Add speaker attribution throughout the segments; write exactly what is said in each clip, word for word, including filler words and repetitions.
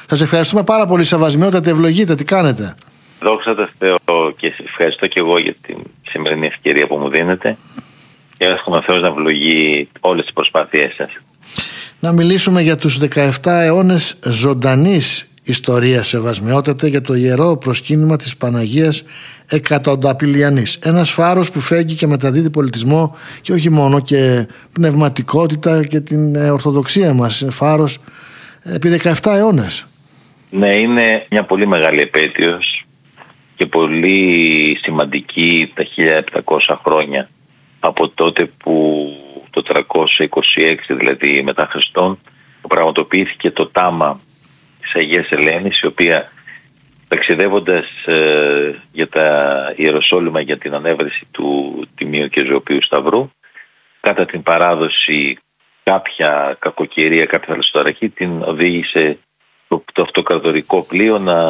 Speaker 1: Σας ευχαριστούμε πάρα πολύ, Σεβασμιότατε, ευλογείτε, τι κάνετε.
Speaker 2: Δόξα τω Θεώ, και ευχαριστώ και εγώ για την σημερινή ευκαιρία που μου δίνετε και εύχομαι ο Θεός να ευλογεί όλες τις προσπάθειές σας.
Speaker 1: Να μιλήσουμε για τους δεκαεπτά αιώνες ζωντανής ιστορίας, Σεβασμιότατε, για το ιερό προσκύνημα της Παναγίας Εκατονταπηλιανής. Ένας φάρος που φέγγει και μεταδίδει πολιτισμό και όχι μόνο, και πνευματικότητα και την ορθοδοξία μας. Φάρος επί δεκαεπτά αιώνες.
Speaker 2: Ναι, είναι μια πολύ μεγάλη επέτειος και πολύ σημαντική τα χίλια επτακόσια χρόνια από τότε που το τριακόσια είκοσι έξι, δηλαδή μετά Χριστόν, πραγματοποιήθηκε το τάμα της Αγίας Ελένης, η οποία ταξιδεύοντας ε, για τα Ιεροσόλυμα για την ανέβρεση του Τιμίου και Ζωοποιού Σταυρού, κατά την παράδοση κάποια κακοκαιρία, κάποια θαλασσοταραχή, την οδήγησε το, το αυτοκρατορικό πλοίο να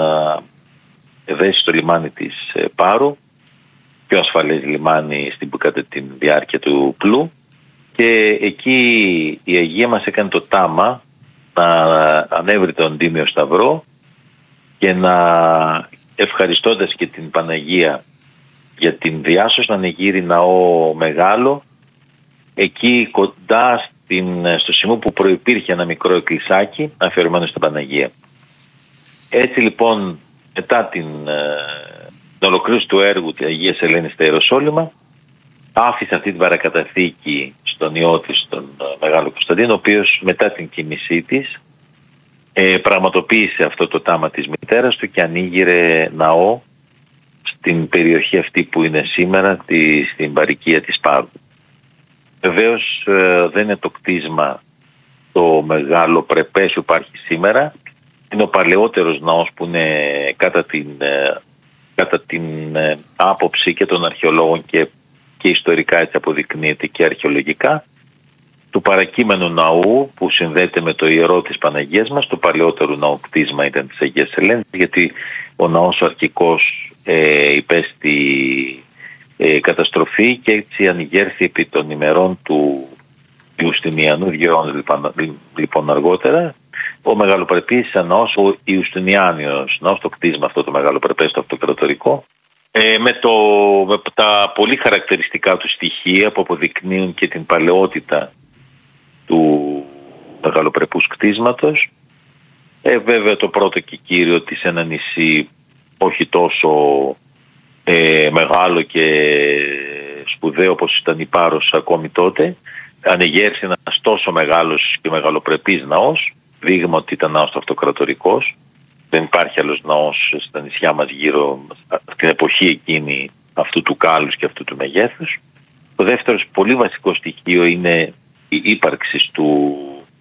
Speaker 2: δέσει στο λιμάνι της ε, Πάρου, πιο ασφαλές λιμάνι στην, κατά τη διάρκεια του πλού, και εκεί η Αγία μας έκανε το τάμα να ανέβρει τον Τίμιο Σταυρό και να, ευχαριστώντας και την Παναγία για την διάσωση, να ανεγείρει ναό μεγάλο εκεί κοντά στην, στο σημείο που προϋπήρχε ένα μικρό εκκλησάκι αφιερωμένο στην Παναγία. Έτσι λοιπόν, μετά την, την ολοκλήρωση του έργου της Αγίας Ελένης στα Ιεροσόλυμα, άφησε αυτή την παρακαταθήκη στον ιό της, τον Μεγάλο Κωνσταντίνο, ο οποίος μετά την κοίμησή της ε, πραγματοποίησε αυτό το τάμα της μητέρας του και ανοίγειρε ναό στην περιοχή αυτή που είναι σήμερα, τη, στην παροικία της Πάρου. Βεβαίως ε, δεν είναι το κτίσμα το μεγάλο πρεπές που υπάρχει σήμερα, είναι ο παλαιότερος ναός που είναι κατά την, ε, κατά την ε, άποψη και των αρχαιολόγων και και ιστορικά έτσι αποδεικνύεται και αρχαιολογικά, του παρακείμενου ναού που συνδέεται με το ιερό της Παναγίας μας. Το παλαιότερο ναό κτίσμα ήταν της Αγίας Ελένης, γιατί ο ναός ο αρχικός ε, υπέστη ε, καταστροφή και έτσι ανοιγέρθη επί των ημερών του Ιουστινιανού, δύο αιώνες λοιπόν, λοιπόν αργότερα, ο μεγαλοπρεπής ναός, ο Ιουστινιάνιος ναός, το κτίσμα αυτό το μεγαλοπρεπές, το αυτοκρατορικό, Ε, με, το, με τα πολύ χαρακτηριστικά του στοιχεία που αποδεικνύουν και την παλαιότητα του μεγαλοπρεπούς κτίσματος. Ε, βέβαια το πρώτο και κύριο της ένα νησί όχι τόσο ε, μεγάλο και σπουδαίο όπως ήταν η Πάρος ακόμη τότε. Ανεγέρθη ένας τόσο μεγάλος και μεγαλοπρεπής ναός, δείγμα ότι ήταν ναός αυτοκρατορικός. Δεν υπάρχει άλλος ναός στα νησιά μας γύρω στην εποχή εκείνη αυτού του κάλους και αυτού του μεγέθους. Το δεύτερο πολύ βασικό στοιχείο είναι η ύπαρξη του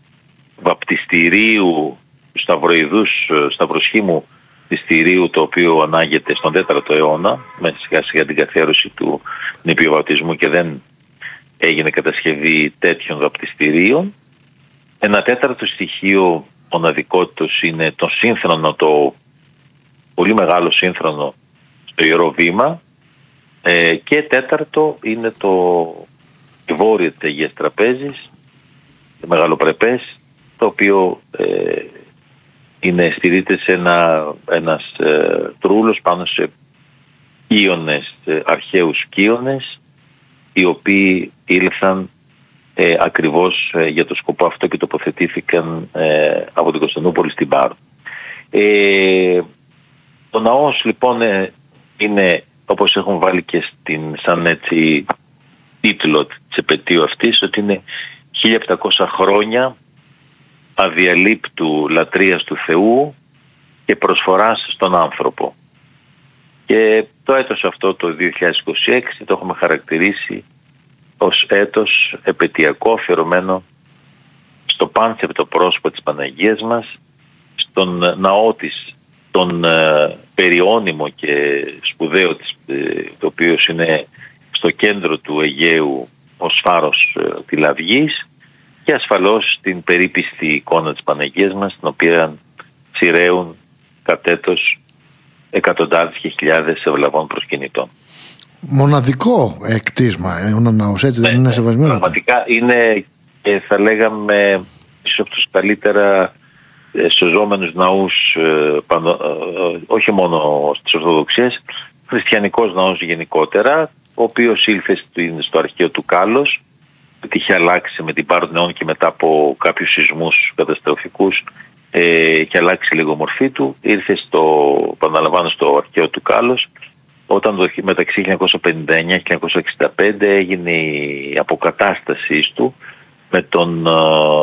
Speaker 2: βαπτιστηρίου, του σταυροειδούς σταυροσχήμου πιστηρίου, το οποίο ανάγεται στον τέταρτο αιώνα με σιγά σιγά την καθιέρωση του νηπιοβαπτισμού και δεν έγινε κατασκευή τέτοιων βαπτιστηρίων. Ένα τέταρτο στοιχείο μοναδικότητος είναι το σύνθρονο, το πολύ μεγάλο σύνθρονο στο Ιερό Βήμα, ε, και τέταρτο είναι το βόρειο της Αγίας Τραπέζης, το μεγαλοπρεπές, το οποίο ε, είναι, στηρείται σε ένα, ένας ε, τρούλος πάνω σε κύονες, ε, αρχαίους κύονες, οι οποίοι ήλθαν Ε, ακριβώς ε, για το σκοπό αυτό και τοποθετήθηκαν ε, από την Κωνσταντινούπολη στην Πάρο. Ε, το ναός λοιπόν ε, είναι, όπως έχουν βάλει και στην, σαν έτσι τίτλο της επετείου αυτής, ότι είναι χίλια επτακόσια χρόνια αδιαλείπτου λατρείας του Θεού και προσφοράς στον άνθρωπο. Και το έτος αυτό, το δύο χιλιάδες είκοσι έξι, το έχουμε χαρακτηρίσει ως έτος επετειακό, αφιερωμένο στο πάνσεπτο πρόσωπο της Παναγίας μας, στον ναό της, τον ε, περιώνυμο και σπουδαίο της, ε, το οποίο είναι στο κέντρο του Αιγαίου ως φάρος ε, τηλαυγής, και ασφαλώς στην περίπιστη εικόνα της Παναγίας μας, την οποία τσιραίουν κατ' έτος εκατοντάδες και χιλιάδες ευλαβών προσκυνητών.
Speaker 1: Μοναδικό κτίσμα, ένα ναός, έτσι δεν
Speaker 2: ναι,
Speaker 1: είναι, Σεβασμιότατε?
Speaker 2: Πραγματικά είναι, και θα λέγαμε, ίσως από τους καλύτερα σωζόμενους ναούς, όχι μόνο στις Ορθοδοξίες, χριστιανικός ναός γενικότερα, ο οποίος ήλθε στο αρχαίο του Κάλος, είχε αλλάξει με την Πάρο των Αιών και μετά από κάποιους σεισμούς καταστροφικούς, ε, είχε αλλάξει λίγο μορφή του, ήρθε στο, επαναλαμβάνω, στο αρχαίο του Κάλος, όταν το, μεταξύ χίλια εννιακόσια πενήντα εννιά και χίλια εννιακόσια εξήντα πέντε έγινε η αποκατάστασή του με τον ε,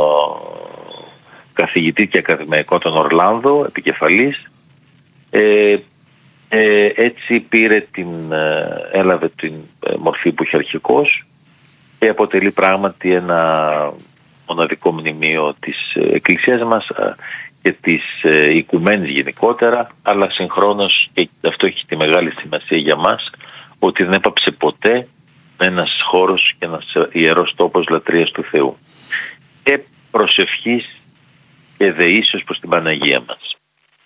Speaker 2: καθηγητή και ακαδημαϊκό τον Ορλάνδο επικεφαλής. Ε, ε, έτσι πήρε την, ε, έλαβε την ε, μορφή που είχε αρχικώς και αποτελεί πράγματι ένα μοναδικό μνημείο της Εκκλησίας μας και της οικουμένης γενικότερα, αλλά συγχρόνως, και αυτό έχει τη μεγάλη σημασία για μας, ότι δεν έπαψε ποτέ ένας χώρος και ένας ιερός τόπος λατρείας του Θεού και προσευχής και δεήσεως προς την Παναγία μας.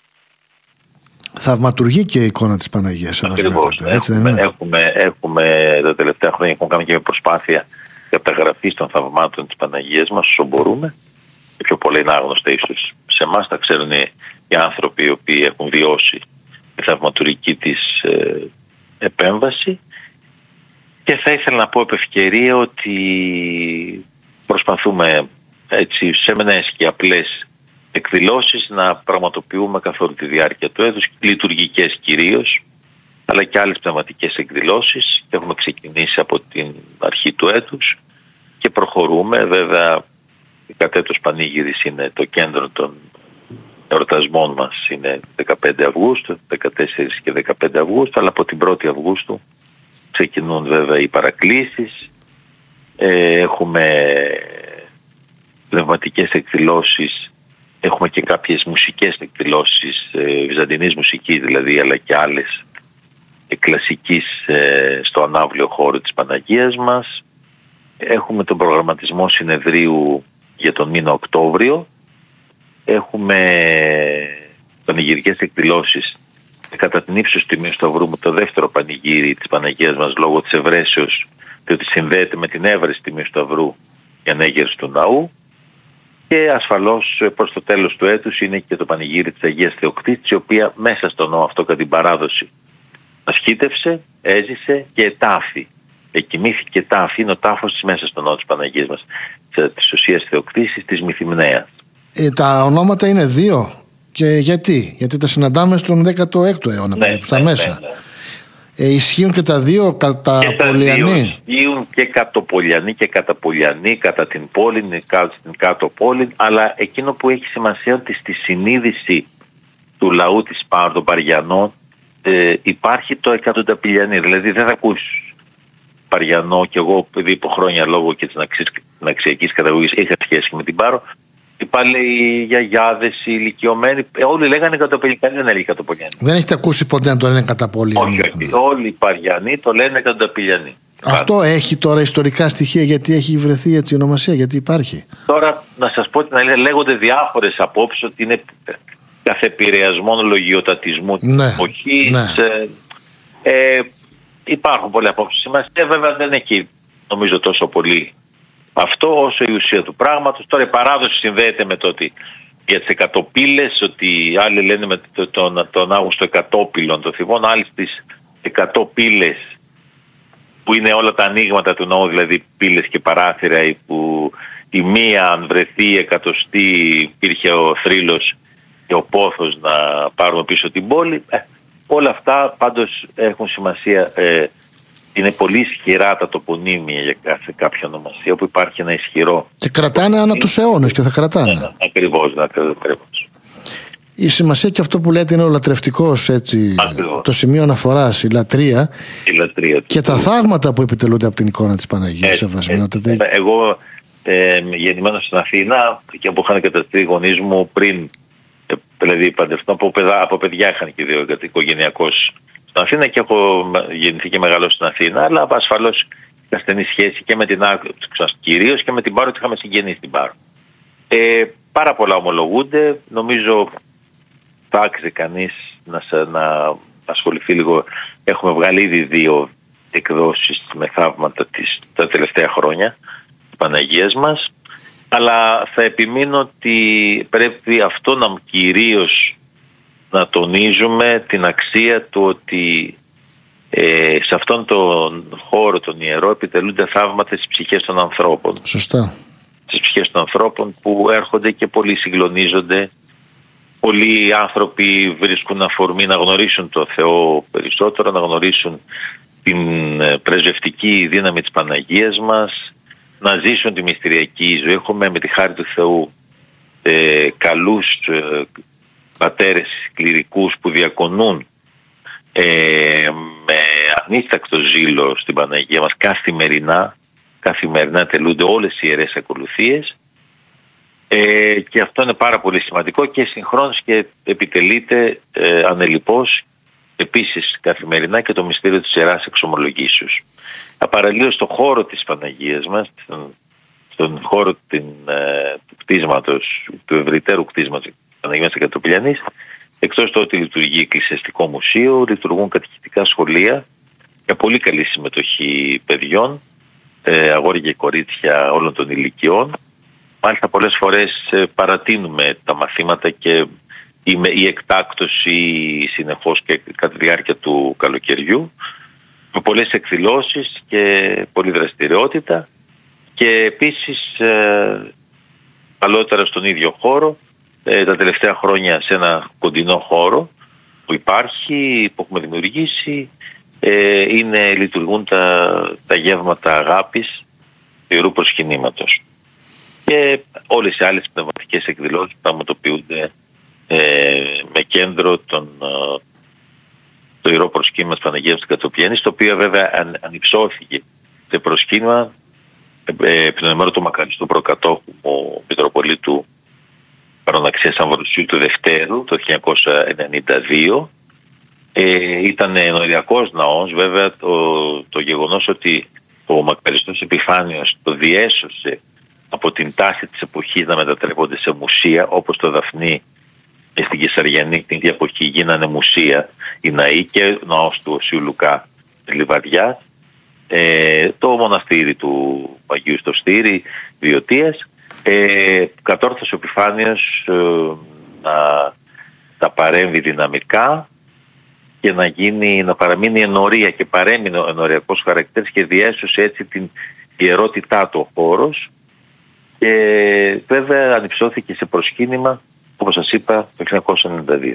Speaker 1: Θαυματουργεί και η εικόνα της Παναγίας.
Speaker 2: Ακριβώς. Έχουμε, έχουμε, έχουμε τα τελευταία χρόνια έχουμε κάνει και μια προσπάθεια καταγραφής των θαυμάτων της Παναγίας μας όσο μπορούμε, και πιο πολλά είναι άγνωστα ίσως σε εμάς, τα ξέρουν οι άνθρωποι οι οποίοι έχουν βιώσει τη θαυματουργική της ε, επέμβαση. Και θα ήθελα να πω επ' ευκαιρία ότι προσπαθούμε έτσι σε μενές και απλές εκδηλώσεις να πραγματοποιούμε καθ' όλη τη διάρκεια του έτους, λειτουργικές κυρίως, αλλά και άλλες πνευματικές εκδηλώσεις, και έχουμε ξεκινήσει από την αρχή του έτους και προχωρούμε. Βέβαια η κατέτος Πανήγυρης είναι το κέντρο των εορτασμών μας, είναι δεκαπέντε Αυγούστου, δεκατέσσερις και δεκαπέντε Αυγούστου, αλλά από την πρώτη Αυγούστου ξεκινούν βέβαια οι παρακλήσεις, ε, έχουμε πνευματικές εκδηλώσεις, έχουμε και κάποιες μουσικές εκδηλώσεις, ε, βυζαντινής μουσικής δηλαδή, αλλά και άλλες κλασικής ε, στο ανάβλιο χώρο της Παναγίας μας. Έχουμε τον προγραμματισμό συνεδρίου για τον μήνα Οκτώβριο. Έχουμε πανηγυρικές εκδηλώσεις κατά την ύψος τιμής του Σταυρού, με το δεύτερο πανηγύρι της Παναγίας μας λόγω της ευρέσεως, διότι συνδέεται με την έβρεση τιμή του Σταυρού η ανέγερση του ναού. Και ασφαλώς προς το τέλος του έτους είναι και το πανηγύρι της Αγίας Θεοκτήτης, η οποία μέσα στο ναό αυτό κατά την παράδοση ασκήτευσε, έζησε και ετάφη. Εκοιμήθηκε τάφη, είναι ο τάφος της μέσα στο ναό της Παναγίας μας, της Οσίας Θεοκτήσης, της Μυθυμνέας. Ε,
Speaker 1: τα ονόματα είναι δύο. Και γιατί? Γιατί τα συναντάμε στον δέκατο έκτο αιώνα, ναι, περίπου, στα ναι, μέσα. Ναι, ναι. Ε, ισχύουν και τα δύο κατά Πολιανή.
Speaker 2: Ισχύουν και κατοπολιανή και καταπολιανή, κατά την πόλη, στην κάτω πόλη, αλλά εκείνο που έχει σημασία ότι στη συνείδηση του λαού της Πάρου των Παριανών ε, υπάρχει το εκατονταπηλιανή. Δηλαδή δεν θα ακούσεις Παριανό, και εγώ επειδή από χρόνια λόγω και της αξιακής καταγωγής είχα σχέση με την Πάρο, πάλι οι γιαγιάδες, οι ηλικιωμένοι, όλοι λέγανε καταπολιανή, δεν έλεγε καταπολιανή.
Speaker 1: Δεν έχετε ακούσει ποτέ να το λένε καταπολιανή?
Speaker 2: Όχι, όχι. Όλοι οι Παριανοί το λένε καταπολιανή.
Speaker 1: Αυτό Άρα. Έχει τώρα ιστορικά στοιχεία, γιατί έχει βρεθεί έτσι η ονομασία, γιατί υπάρχει?
Speaker 2: Τώρα να σας πω την αλήθεια, λέγονται διάφορες απόψεις ότι είναι καθ' επηρεασμόν λογιοτατισμού της
Speaker 1: ναι,
Speaker 2: εποχής.
Speaker 1: Ναι.
Speaker 2: Ε, ε, υπάρχουν πολλές απόψεις. Σημασία βέβαια δεν έχει νομίζω τόσο πολύ αυτό όσο η ουσία του πράγματος. Τώρα η παράδοση συνδέεται με το ότι για τις εκατοπύλες, ότι άλλοι λένε με τον, τον, τον Αύγουστο εκατόπυλων των Θηβών, άλλοι στις εκατοπύλες που είναι όλα τα ανοίγματα του ναού, δηλαδή πύλες και παράθυρα, που η μία αν βρεθεί εκατοστή υπήρχε ο θρύλος και ο πόθος να πάρουμε πίσω την πόλη. Ε, όλα αυτά πάντως έχουν σημασία. Ε, είναι πολύ ισχυρά τα τοπονύμια για κάθε κάποια ονομασία, όπου υπάρχει ένα ισχυρό.
Speaker 1: Και κρατάνε ανά τους αιώνες και θα κρατάνε.
Speaker 2: Ναι, ακριβώς, ναι, ακριβώς.
Speaker 1: Η σημασία και αυτό που λέτε είναι ο λατρευτικός, έτσι, το σημείο αναφοράς, η λατρεία,
Speaker 2: η λατρεία
Speaker 1: και τα θαύματα που επιτελούνται από την εικόνα της Παναγίας. Σεβασμιότατη.
Speaker 2: Εγώ ε, γεννημένος στην Αθήνα και από είχαν καταστεί οι γονείς μου πριν, ε, δηλαδή παντρευτώ από, από παιδιά είχαν και δύο οικογενειακώς στην Αθήνα και έχω γεννηθεί και μεγαλώσει στην Αθήνα, αλλά ασφαλώς είχα στενή σχέση και με την Άκρη, κυρίως και με την Πάρο, ότι είχαμε συγγενείς στην Πάρο. Ε, πάρα πολλά ομολογούνται. Νομίζω θα άξιζε κανείς να, να ασχοληθεί λίγο. Έχουμε βγάλει ήδη δύο εκδόσεις με θαύματα της, τα τελευταία χρόνια της Παναγίας μας. Αλλά θα επιμείνω ότι πρέπει αυτό να κυρίως να τονίζουμε την αξία του ότι ε, σε αυτόν τον χώρο, τον ιερό, επιτελούνται θαύματα στις ψυχές των ανθρώπων.
Speaker 1: Σωστά.
Speaker 2: Στις ψυχές των ανθρώπων που έρχονται και πολλοί συγκλονίζονται. Πολλοί άνθρωποι βρίσκουν αφορμή να γνωρίσουν το Θεό περισσότερο, να γνωρίσουν την πρεσβευτική δύναμη της Παναγίας μας, να ζήσουν τη μυστηριακή ζωή. Έχουμε με τη χάρη του Θεού ε, καλούς ε, πατέρες κληρικούς που διακονούν ε, με ανίστακτο ζήλο στην Παναγία μας καθημερινά. Καθημερινά τελούνται όλες οι ιερές ακολουθίες ε, και αυτό είναι πάρα πολύ σημαντικό και συγχρόνως και επιτελείται ε, ανελιπώς επίσης καθημερινά και το μυστήριο της Ιεράς Εξομολογήσεως. Απαραλλήλως στον χώρο της Παναγίας μας, στον, στον χώρο την, ε, του κτίσματος, του ευρυτέρου κτίσματος της Παναγίας Εκατοπηλιανής, εκτός το ότι λειτουργεί εκκλησιαστικό μουσείο, λειτουργούν κατοικητικά σχολεία για πολύ καλή συμμετοχή παιδιών, ε, αγόρια και κορίτσια όλων των ηλικιών. Μάλιστα πολλές φορές ε, παρατείνουμε τα μαθήματα και η, η εκτάκτωση συνεχώς και κατά τη διάρκεια του καλοκαιριού, με πολλές εκδηλώσεις και πολλή δραστηριότητα και επίσης ε, παλαιότερα στον ίδιο χώρο, ε, τα τελευταία χρόνια σε ένα κοντινό χώρο που υπάρχει, που έχουμε δημιουργήσει, ε, είναι, λειτουργούν τα, τα γεύματα αγάπης του Ιερού Προσκυνήματος και όλες οι άλλες πνευματικές εκδηλώσεις που πραγματοποιούνται ε, με κέντρο τον το Ιερό Προσκύνημα της Παναγίας της Κατοπηλιανής, το οποίο βέβαια αν, ανυψώθηκε σε προσκύνημα ε, πνευματικό του μακαριστού προκατόχου μου Μητροπολίτου Παροναξίας Αμβροσίου του Δευτέρου το χίλια εννιακόσια ενενήντα δύο. Ε, ήταν ενοριακός ναός. Βέβαια το, το γεγονός ότι ο μακαριστός Επιφάνιος το διέσωσε από την τάση της εποχής να μετατρέπονται σε μουσεία, όπως το Δαφνί και στην Κεσαριανή την ίδια εποχή γίνανε μουσεία οι ναοί και ο ναός του Οσίου Λουκά της Λιβαδιάς, ε, το μοναστήρι του Αγίου στο Στήρι Βιωτίας, ε, κατόρθωσε ο Επιφάνιος ε, να τα παρέμβει δυναμικά και να, γίνει, να παραμείνει ενορία και παρέμεινε ο ενοριακός χαρακτήρας και διέσωσε έτσι την ιερότητά του ο χώρος και βέβαια ανυψώθηκε σε προσκύνημα, όπως σας είπα, το χίλια εννιακόσια ενενήντα δύο.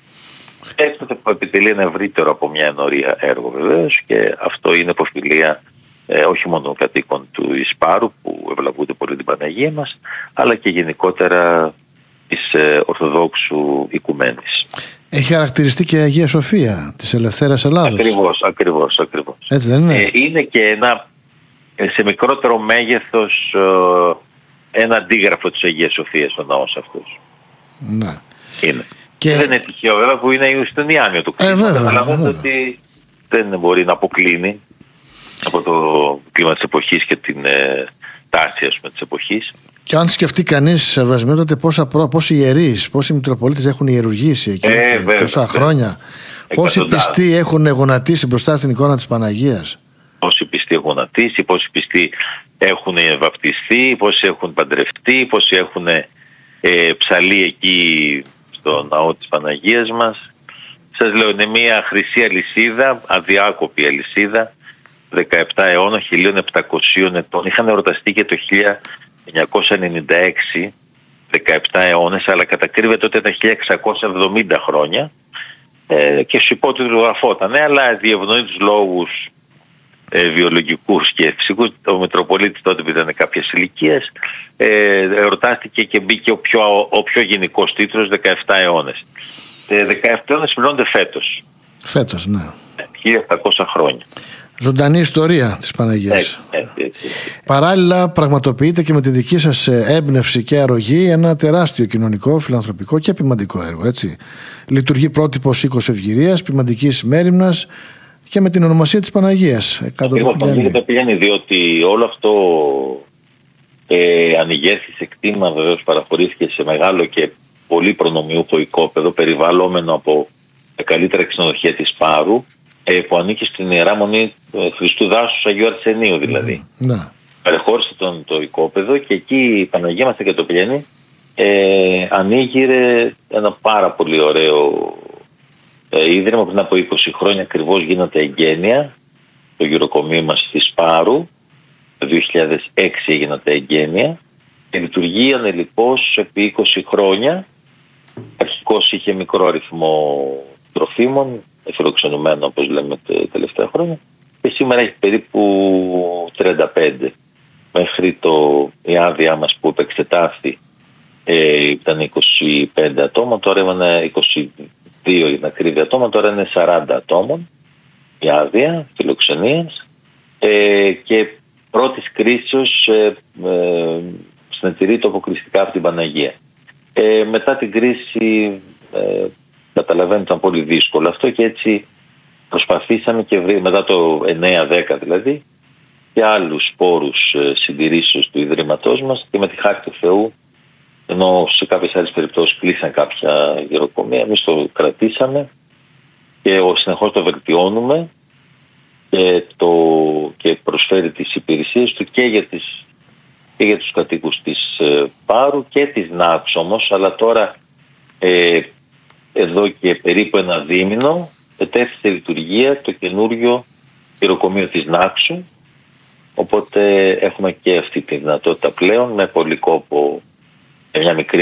Speaker 2: Έκτοτε που επιτελεί ένα ευρύτερο από μια ενορία έργο βεβαίως και αυτό είναι υποφιλία ε, όχι μόνο κατοίκων του Ισπάρου που ευλαβούνται πολύ την Παναγία μας, αλλά και γενικότερα της ε, Ορθοδόξου οικουμένης.
Speaker 1: Έχει χαρακτηριστεί και η Αγία Σοφία της Ελευθέρας Ελλάδος.
Speaker 2: Ακριβώς, ακριβώς, ακριβώς.
Speaker 1: Έτσι δεν είναι?
Speaker 2: Ε, είναι και ένα σε μικρότερο μέγεθος ε, ένα αντίγραφο της Αγίας Σοφίας ο ναός αυτός.
Speaker 1: Ναι.
Speaker 2: Είναι.
Speaker 1: Και...
Speaker 2: δεν είναι τυχαίο βέβαια που είναι στον Ιάννιο του κτήματος.
Speaker 1: Ε,
Speaker 2: Καταλαβαίνετε ότι δεν μπορεί να αποκλίνει από το κλίμα της εποχής και την ε, τάση ας πούμε, της εποχής.
Speaker 1: Και αν σκεφτεί κανείς, Βασιλιάδη, πόσα προ, πόσοι ιερείς, πόσοι μητροπολίτες έχουν ιερουργήσει εκεί ε, έτσι, βέβαια, τόσα βέβαια. χρόνια. Πόσοι πιστοί έχουν γονατίσει μπροστά στην εικόνα της Παναγίας.
Speaker 2: Πόσοι πιστοί έχουν γονατίσει, πόσοι πιστοί έχουν βαπτιστεί, πόσοι έχουν παντρευτεί, πόσοι έχουν ε, ψαλεί εκεί στο ναό της Παναγίας μας. Σας λέω, είναι μια χρυσή αλυσίδα, αδιάκοπη αλυσίδα, δεκαεπτά αιώνα, χίλια επτακόσια ετών. Είχαν εορταστεί και το χίλια εννιακόσια ενενήντα έξι, δεκαεπτά αιώνες, αλλά κατακρύβεται τότε τα χίλια εξακόσια εβδομήντα χρόνια ε, και στους υπότιτλους γραφόταν, ναι, αλλά διευνοεί τους λόγους ε, βιολογικούς και φυσικούς. Ο Μητροπολίτης τότε που ήταν κάποιες ηλικίες ε, εορτάστηκε και μπήκε ο πιο, ο πιο γενικός τίτλος δεκαεπτά αιώνες. Ε, δεκαεπτά αιώνες πληρώνονται φέτος.
Speaker 1: Φέτος, ναι.
Speaker 2: χίλια επτακόσια χρόνια.
Speaker 1: Ζωντανή ιστορία της Παναγίας.
Speaker 2: Έτσι, έτσι, έτσι.
Speaker 1: Παράλληλα πραγματοποιείται και με τη δική σας έμπνευση και αρρωγή ένα τεράστιο κοινωνικό, φιλανθρωπικό και ποιμαντικό έργο, έτσι. Λειτουργεί πρότυπος οίκος ευγυρίας, ποιμαντικής μέριμνας και με την ονομασία της Παναγίας.
Speaker 2: Ακριβώς, Παναγία πηγαίνει, διότι όλο αυτό ε, ανοιγέθη σε κτήμα, βεβαίως παραχωρήθηκε σε μεγάλο και πολύ προνομιούχο οικόπεδο, περιβαλλόμενο από τα καλύτερα ξενοδοχεία της Πάρου, που ανήκει στην Ιερά Μονή Χριστού Δάσους Αγίου Αρσενίου δηλαδή.
Speaker 1: Mm,
Speaker 2: παρεχώρησε τον, το οικόπεδο και εκεί η Παναγία μας στην Κατοπηλιανή ε, ανοίγειρε ένα πάρα πολύ ωραίο ε, ίδρυμα. Πριν από είκοσι χρόνια ακριβώς γίνονται εγγένεια, το γυροκομείο μας στη Σπάρου, το δύο χιλιάδες έξι έγιναν τα εγγένεια και λειτουργεί ανελιπώς επί είκοσι χρόνια. Αρχικώς είχε μικρό αριθμό τροφίμων, φιλοξενουμένο όπως λέμε τα τελευταία χρόνια, και σήμερα έχει περίπου τριάντα πέντε. Μέχρι το, η άδειά μας που επεξετάθη ε, ήταν είκοσι πέντε ατόμων, τώρα είναι είκοσι δύο για την ακρίβεια ατόμων, τώρα είναι σαράντα ατόμων η άδεια φιλοξενίας ε, και πρώτης κρίσεως ε, ε, συνετηρεί τοποκριστικά από την Παναγία. Ε, μετά την κρίση ε, καταλαβαίνω ήταν πολύ δύσκολο αυτό και έτσι προσπαθήσαμε και βρει, μετά το εννέα δέκα δηλαδή, και άλλους πόρους ε, συντηρήσεως του Ιδρύματός μας και με τη χάρη του Θεού, ενώ σε κάποιες άλλες περιπτώσεις κλείσαν κάποια γεροκομεία, εμείς το κρατήσαμε και συνεχώς το βελτιώνουμε και, το, και προσφέρει τις υπηρεσίες του και για, τις, και για τους κατοίκους της ε, Πάρου και της Νάξου όμως, αλλά τώρα ε, εδώ και περίπου ένα δίμηνο ετέθη σε λειτουργία το καινούριο γεροκομείο της Νάξου, οπότε έχουμε και αυτή τη δυνατότητα πλέον με πολύ κόπο, μια μικρή